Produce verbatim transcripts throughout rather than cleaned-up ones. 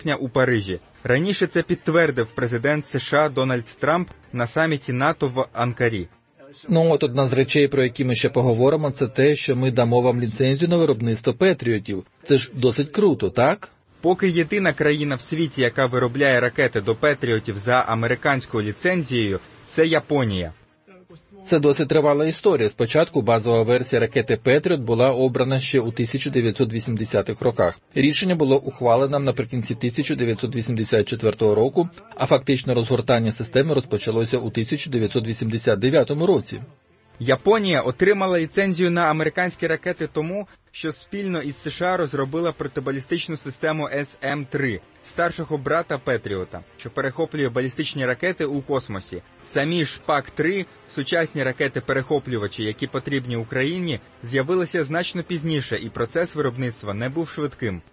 у Парижі. Раніше це підтвердив президент США Дональд Трамп на саміті НАТО в Анкарі. Ну, от одна з речей, про які ми ще поговоримо, це те, що ми дамо вам ліцензію на виробництво Петріотів. Це ж досить круто, так? Поки єдина країна в світі, яка виробляє ракети до Петріотів за американською ліцензією, це Японія. Це досить тривала історія. Спочатку базова версія ракети Петріот була обрана ще у тисяча дев'ятсот вісімдесятих роках. Рішення було ухвалено наприкінці тисяча дев'ятсот вісімдесят четвертого року, а фактичне розгортання системи розпочалося у тисяча дев'ятсот вісімдесят дев'ятому році. Японія отримала ліцензію на американські ракети тому, що спільно із США розробила протибалістичну систему Ес Ем три, старшого брата Петріота, що перехоплює балістичні ракети у космосі. Самі ж Пак три, сучасні ракети-перехоплювачі, які потрібні Україні, з'явилися значно пізніше, і процес виробництва не був швидким.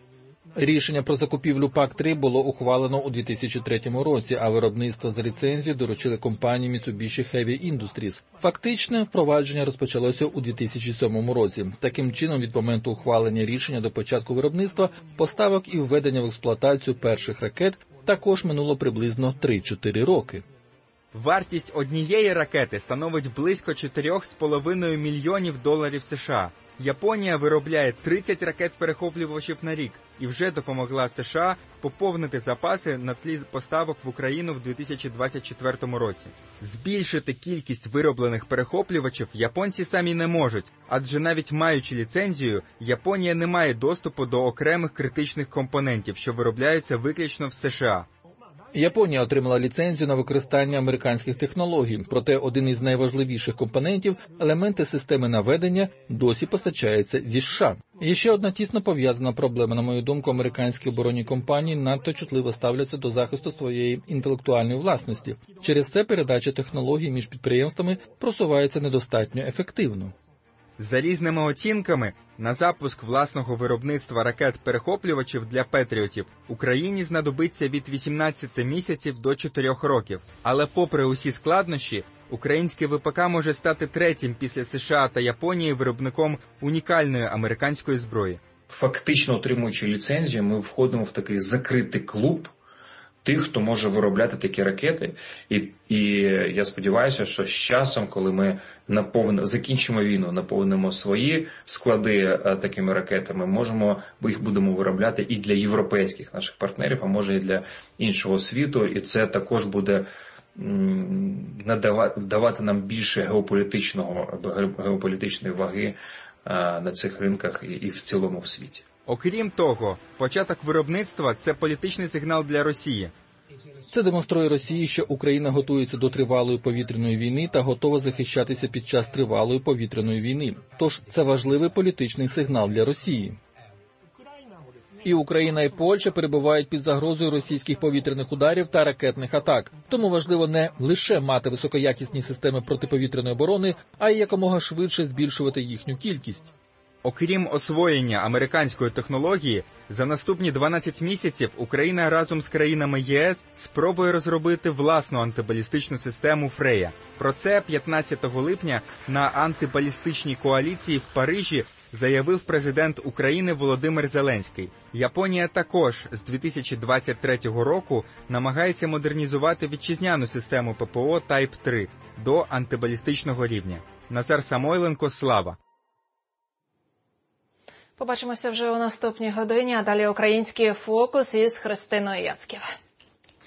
Рішення про закупівлю Пак три було ухвалено у дві тисячі третьому році, а виробництво за ліцензією доручили компанії Mitsubishi Heavy Industries. Фактичне впровадження розпочалося у дві тисячі сьомому році. Таким чином, від моменту ухвалення рішення до початку виробництва, поставок і введення в експлуатацію перших ракет також минуло приблизно три-чотири роки. Вартість однієї ракети становить близько чотирьох з половиною мільйонів доларів США. Японія виробляє тридцять ракет-перехоплювачів на рік і вже допомогла США поповнити запаси на тлі поставок в Україну в дві тисячі двадцять четвертому році. Збільшити кількість вироблених перехоплювачів японці самі не можуть, адже навіть маючи ліцензію, Японія не має доступу до окремих критичних компонентів, що виробляються виключно в США. Японія отримала ліцензію на використання американських технологій, проте один із найважливіших компонентів – елементи системи наведення – досі постачається зі США. Є ще одна тісно пов'язана проблема, на мою думку, американські оборонні компанії надто чутливо ставляться до захисту своєї інтелектуальної власності. Через це передача технологій між підприємствами просувається недостатньо ефективно. За різними оцінками, на запуск власного виробництва ракет-перехоплювачів для Петріотів Україні знадобиться від вісімнадцяти місяців до чотирьох років. Але попри усі складнощі, українське ВПК може стати третім після США та Японії виробником унікальної американської зброї. Фактично отримуючи ліцензію, ми входимо в такий закритий клуб тих, хто може виробляти такі ракети. І, і я сподіваюся, що з часом, коли ми наповнимо, закінчимо війну, наповнимо свої склади а, такими ракетами, можемо, їх будемо виробляти і для європейських наших партнерів, а може і для іншого світу. І це також буде м, надавати, давати нам більше геополітичного, геополітичної ваги а, на цих ринках і, і в цілому в світі. Окрім того, початок виробництва – це політичний сигнал для Росії. Це демонструє Росії, що Україна готується до тривалої повітряної війни та готова захищатися під час тривалої повітряної війни. Тож це важливий політичний сигнал для Росії. І Україна, і Польща перебувають під загрозою російських повітряних ударів та ракетних атак. Тому важливо не лише мати високоякісні системи протиповітряної оборони, а й якомога швидше збільшувати їхню кількість. Окрім освоєння американської технології, за наступні дванадцять місяців Україна разом з країнами ЄС спробує розробити власну антибалістичну систему «Фрея». Про це п'ятнадцятого липня на антибалістичній коаліції в Парижі заявив президент України Володимир Зеленський. Японія також з дві тисячі двадцять третього року намагається модернізувати вітчизняну систему ППО Тайп три до антибалістичного рівня. Назар Самойленко, Слава. Побачимося вже у наступній годині, а далі український фокус із Христиною Яцьків.